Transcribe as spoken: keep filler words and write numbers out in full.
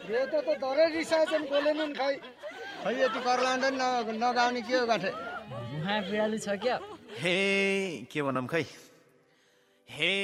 यो त त धरै रिसाएछन् बोलेनन् खै खै यति कर लाँदैन नगाउने के हो गाठे मुहा बिराली छ क्या हे के भनौँ खै हे